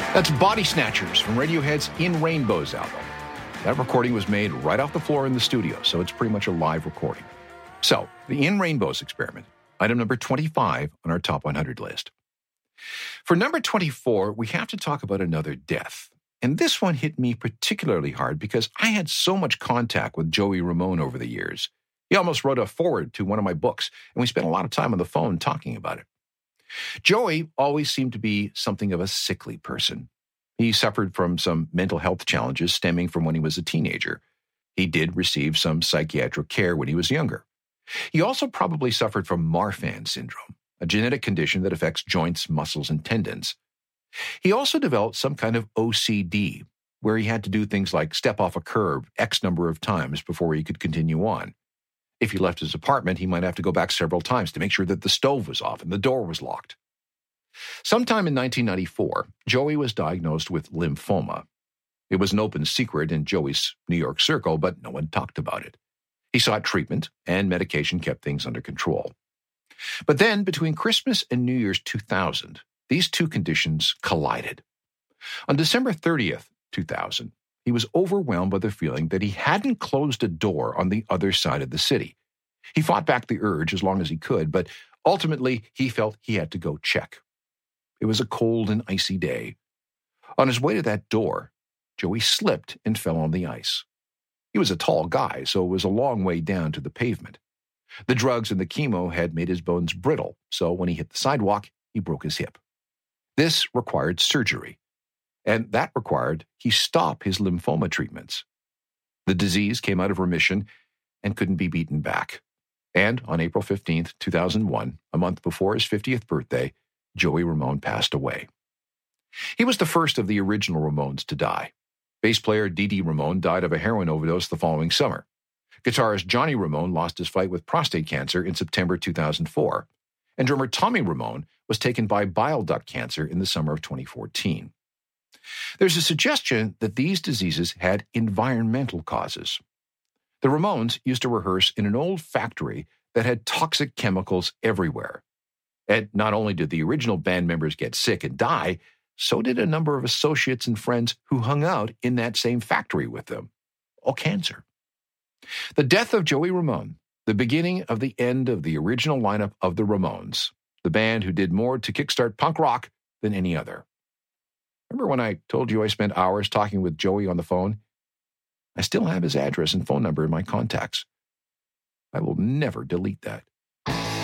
That's Body Snatchers from Radiohead's In Rainbows album. That recording was made right off the floor in the studio, so it's pretty much a live recording. So, the In Rainbows experiment, item number 25 on our top 100 list. For number 24, we have to talk about another death. And this one hit me particularly hard because I had so much contact with Joey Ramone over the years. He almost wrote a foreword to one of my books, and we spent a lot of time on the phone talking about it. Joey always seemed to be something of a sickly person. He suffered from some mental health challenges stemming from when he was a teenager. He did receive some psychiatric care when he was younger. He also probably suffered from Marfan syndrome, a genetic condition that affects joints, muscles, and tendons. He also developed some kind of OCD, where he had to do things like step off a curb X number of times before he could continue on. If he left his apartment, he might have to go back several times to make sure that the stove was off and the door was locked. Sometime in 1994, Joey was diagnosed with lymphoma. It was an open secret in Joey's New York circle, but no one talked about it. He sought treatment, and medication kept things under control. But then, between Christmas and New Year's 2000, these two conditions collided. On December 30th, 2000, he was overwhelmed by the feeling that he hadn't closed a door on the other side of the city. He fought back the urge as long as he could, but ultimately he felt he had to go check. It was a cold and icy day. On his way to that door, Joey slipped and fell on the ice. He was a tall guy, so it was a long way down to the pavement. The drugs and the chemo had made his bones brittle, so when he hit the sidewalk, he broke his hip. This required surgery, and that required he stop his lymphoma treatments. The disease came out of remission and couldn't be beaten back. And on April 15th, 2001, a month before his 50th birthday, Joey Ramone passed away. He was the first of the original Ramones to die. Bass player Dee Dee Ramone died of a heroin overdose the following summer. Guitarist Johnny Ramone lost his fight with prostate cancer in September 2004. And drummer Tommy Ramone was taken by bile duct cancer in the summer of 2014. There's a suggestion that these diseases had environmental causes. The Ramones used to rehearse in an old factory that had toxic chemicals everywhere. And not only did the original band members get sick and die, so did a number of associates and friends who hung out in that same factory with them. All cancer. The death of Joey Ramone, the beginning of the end of the original lineup of the Ramones, the band who did more to kickstart punk rock than any other. Remember when I told you I spent hours talking with Joey on the phone? I still have his address and phone number in my contacts. I will never delete that.